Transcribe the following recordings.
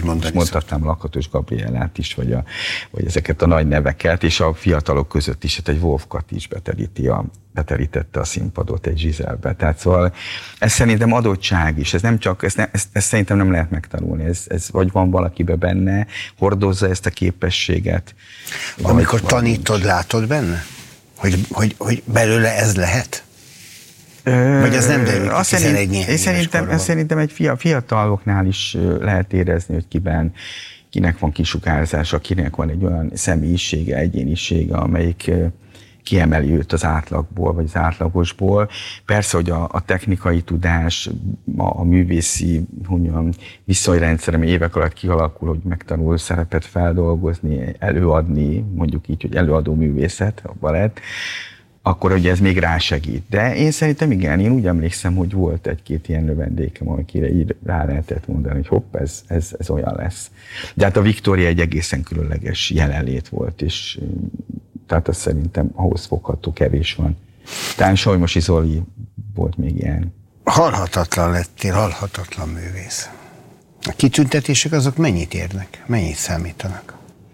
mondani. Mondhatnám Lakatos Gabriellát is, vagy ezeket a nagy neveket, és a fiatalok között is, hát egy Wolfgat is beterítette a színpadot egy Zsizelbe. Tehát szóval ez szerintem adottság is, ez nem csak, ezt szerintem nem lehet megtanulni, ez vagy van valakiben benne, hordozza ezt a képességet. Amikor tanítod, látod benne? Hogy belőle ez lehet? Vagy ez nem derül ki, Szerintem egy fiataloknál is lehet érezni, hogy kinek van kisugárzása, kinek van egy olyan személyisége, egyénisége, amelyik kiemeli őt az átlagból, vagy az átlagosból. Persze, hogy a technikai tudás, a művészi viszonyrendszer, ami évek alatt kialakul, hogy megtanul szerepet feldolgozni, előadni, mondjuk így, hogy előadó művészet, a balett, akkor ugye ez még rásegít. De én szerintem igen, én úgy emlékszem, hogy volt egy-két ilyen növendékem, amikire így rá lehetett mondani, hogy hopp, ez olyan lesz. De hát a Viktória egy egészen különleges jelenlét volt, és tehát azt szerintem ahhoz fogható kevés van. Talán Solymosi Zoli volt még ilyen. Halhatatlan lettél, halhatatlan művész. A kitüntetések azok mennyit érnek? Mennyit számítanak?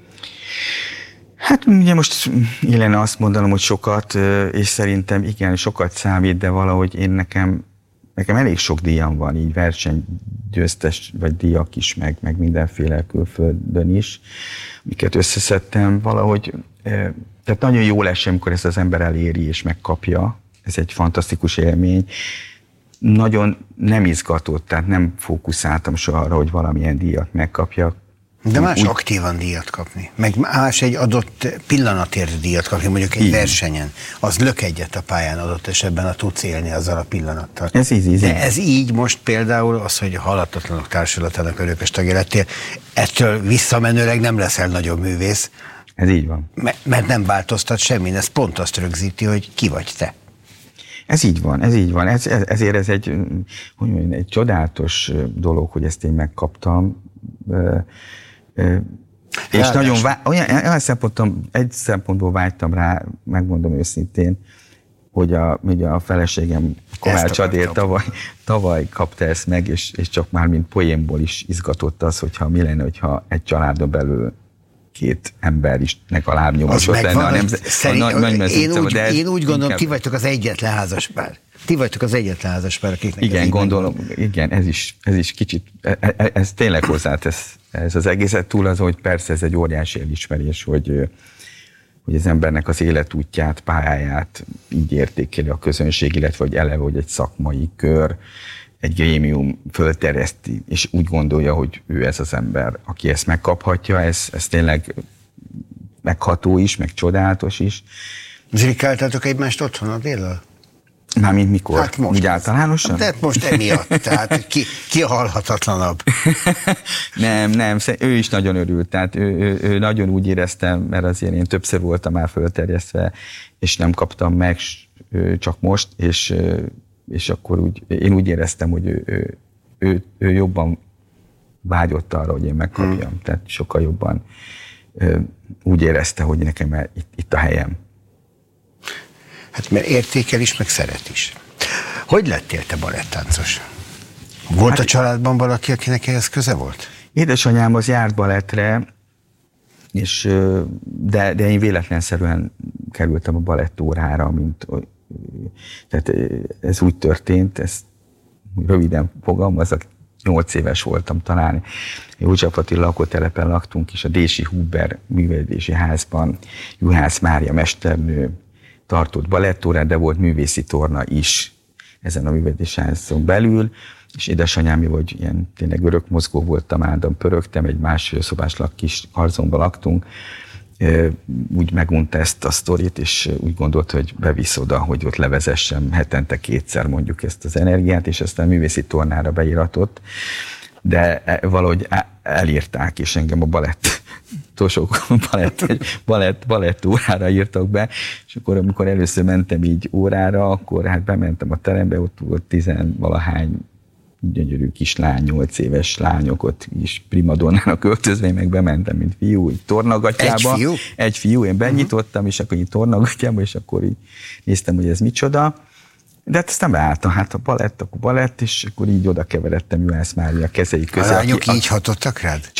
Hát ugye most illene azt mondanom, hogy sokat, és szerintem igen, sokat számít, de valahogy nekem elég sok díjam van, így versenygyőztes, vagy díjak is, meg mindenféle külföldön is, amiket összeszedtem valahogy. Tehát nagyon jó lesz, amikor ezt az ember eléri és megkapja. Ez egy fantasztikus élmény. Nagyon nem izgatott, tehát nem fókuszáltam soha arra, hogy valamilyen díjat megkapjak. De más aktívan díjat kapni, meg más egy adott pillanatért díjat kapni, mondjuk egy versenyen. Az lök egyet a pályán adott esetben, ha tudsz élni azzal a pillanattal. Ez így. De ez így most például az, hogy a Halhatatlanok Társulatának örökös tagja lettél, ettől visszamenőleg nem leszel nagyobb művész. Ez így van. Mert nem változtat semmi, ez pont azt rögzíti, hogy ki vagy te. Ez így van. Ezért ez egy csodálatos dolog, hogy ezt én megkaptam. És nagyon olyan szempontból vágytam rá, megmondom őszintén, hogy a feleségem Kovács Adél tavaly kapta ezt meg, és csak már mint poénból is izgatott az, hogyha mi lenne, hogyha egy családon belül két ember is a lábnyomosot lenne. Én úgy gondolom, ti vagytok az egyetlen házaspár. Ti vagytok az egyetlen házaspár, akiknek igen, gondolom, igen, ez is kicsit, ez tényleg hozzátesz ez az egészet túl az, hogy persze ez egy óriási elismerés, hogy az embernek az életútját, pályáját így értékeli a közönség, illetve hogy eleve, hogy egy szakmai kör, egy grémium fölterjeszti, és úgy gondolja, hogy ő ez az ember, aki ezt megkaphatja, ez tényleg megható is, meg csodálatos is. Zsirikáltátok egymást otthon a Béllal? Mármint mikor? Hát most. Úgy általánosan? De most emiatt, tehát ki a halhatatlanabb? Nem, ő is nagyon örült, tehát ő nagyon úgy éreztem, mert azért én többször voltam már fölterjesztve, és nem kaptam meg csak most, és akkor én úgy éreztem, hogy ő jobban vágyott arra, hogy én megkapjam, tehát sokkal jobban úgy érezte, hogy nekem itt a helyem. Hát mert értékel is, meg szeret is. Hogy lettél te balettáncos? Volt a családban valaki, akinek ehhez köze volt? Édesanyám az járt balettre, de én véletlenszerűen kerültem a balettórára, tehát ez úgy történt, ezt röviden fogalmazok, 8 éves voltam talán. József Attila lakótelepen laktunk, és a Dési Huber művelődési házban Juhász Mária mesternő tartott balettórát, de volt művészi torna is ezen a művelődési házon belül, és édesanyám, hogy ilyen tényleg örökmozgó voltam, állandóan pörögtem, egy másfél szobás kis karzonban laktunk, úgy megunta ezt a sztorit, és úgy gondolt, hogy bevisz oda, hogy ott levezessem hetente 2-szer mondjuk ezt az energiát, és aztán a művészi tornára beiratott, de valahogy elírták, és engem a balett órára írtak be, és akkor amikor először mentem így órára, akkor hát bementem a terembe, ott volt 10-valahány gyönyörű kislány, 8 éves lányok, ott is primadonnának öltözve, meg bementem, mint fiú, így tornagatyába. Egy fiú, én benyitottam, és akkor így tornagatyába, és akkor így néztem, hogy ez micsoda. De hát aztán beálltam, hát a balett, és akkor így oda keveredtem Juhász Mária kezei közé. A lányok így hatottak rád?